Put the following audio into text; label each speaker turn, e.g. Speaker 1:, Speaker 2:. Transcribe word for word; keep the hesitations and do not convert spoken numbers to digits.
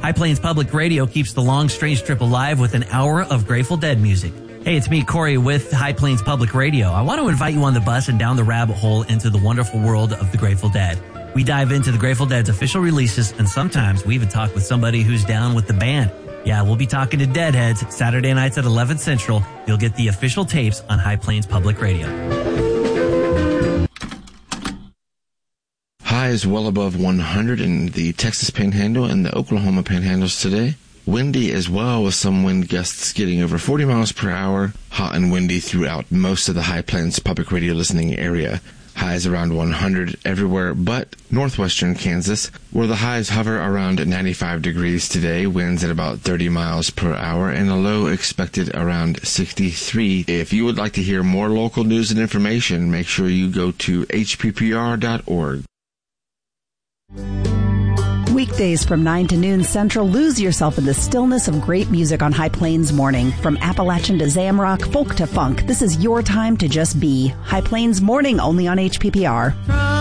Speaker 1: High Plains Public Radio keeps the long, strange trip alive with an hour of Grateful Dead music. Hey, it's me, Corey, with High Plains Public Radio. I want to invite you on the bus and down the rabbit hole into the wonderful world of the Grateful Dead. We dive into the Grateful Dead's official releases, and sometimes we even talk with somebody who's down with the band. Yeah, we'll be talking to Deadheads Saturday nights at eleven Central. You'll get the official tapes on High Plains Public Radio.
Speaker 2: Highs well above one hundred in the Texas Panhandle and the Oklahoma Panhandles today. Windy as well, with some wind gusts getting over forty miles per hour. Hot and windy throughout most of the High Plains Public Radio listening area. Highs around one hundred everywhere but northwestern Kansas, where the highs hover around ninety-five degrees today, winds at about thirty miles per hour, and a low expected around sixty-three. If you would like to hear more local news and information, make sure you go to H P P R dot org.
Speaker 3: Weekdays from nine to noon Central, lose yourself in the stillness of great music on High Plains Morning. From Appalachian to Zamrock, folk to funk, this is your time to just be. High Plains Morning, only on H P P R.